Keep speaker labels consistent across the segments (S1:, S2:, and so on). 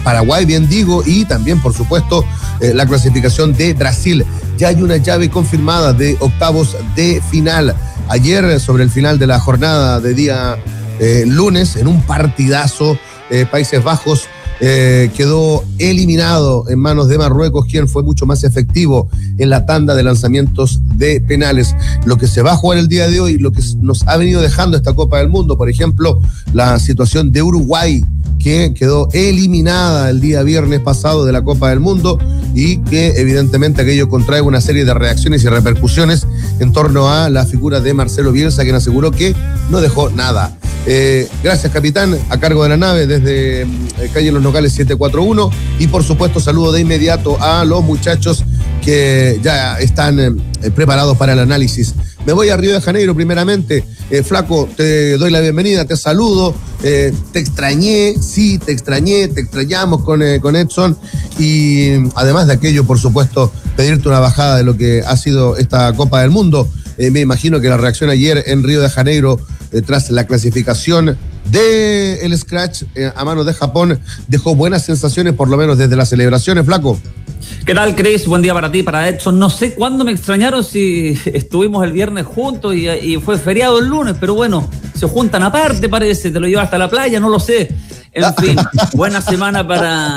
S1: Paraguay, bien digo, y también, por supuesto, la clasificación de Brasil. Ya hay una llave confirmada de octavos de final. Ayer, sobre el final de la jornada de día lunes, en un partidazo, Países Bajos quedó eliminado en manos de Marruecos, quien fue mucho más efectivo en la tanda de lanzamientos de penales. Lo que se va a jugar el día de hoy, lo que nos ha venido dejando esta Copa del Mundo, por ejemplo, la situación de Uruguay, que quedó eliminada el día viernes pasado de la Copa del Mundo y que evidentemente aquello contrae una serie de reacciones y repercusiones en torno a la figura de Marcelo Bielsa, quien aseguró que no dejó nada. Gracias, capitán, a cargo de la nave desde calle Los Nogales 741, y por supuesto saludo de inmediato a los muchachos que ya están preparados para el análisis. Me voy a Río de Janeiro primeramente. Flaco, te doy la bienvenida, te saludo, te extrañé, sí, te extrañamos con Edson, y además de aquello, por supuesto, pedirte una bajada de lo que ha sido esta Copa del Mundo. Me imagino que la reacción ayer en Río de Janeiro, tras la clasificación del Scratch a manos de Japón, dejó buenas sensaciones, por lo menos desde las celebraciones, Flaco.
S2: ¿Qué tal, Chris? Buen día para ti, para Edson. No sé cuándo me extrañaron, si estuvimos el viernes juntos y fue feriado el lunes, pero bueno, se juntan aparte, parece, te lo llevas hasta la playa, no lo sé. En fin, buena semana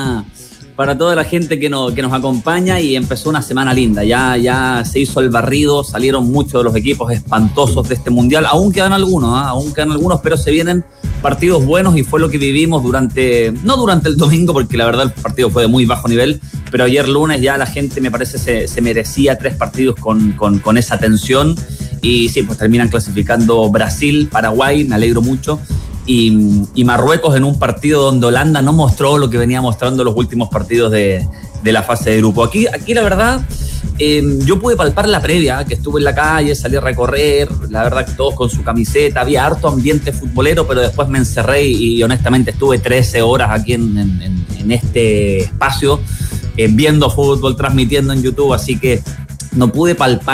S2: para toda la gente que nos acompaña, y empezó una semana linda. Ya se hizo el barrido, salieron muchos de los equipos espantosos de este mundial. Aún quedan algunos, pero se vienen partidos buenos, y fue lo que vivimos no durante el domingo, porque la verdad el partido fue de muy bajo nivel, pero ayer lunes ya la gente, me parece, se merecía 3 partidos con esa tensión, y sí, pues terminan clasificando Brasil, Paraguay, me alegro mucho, y Marruecos en un partido donde Holanda no mostró lo que venía mostrando los últimos partidos de la fase de grupo. Aquí la verdad, yo pude palpar la previa, que estuve en la calle, salí a recorrer, la verdad que todos con su camiseta, había harto ambiente futbolero, pero después me encerré y honestamente estuve 13 horas aquí en este espacio, viendo fútbol, transmitiendo en YouTube, así que no pude palpar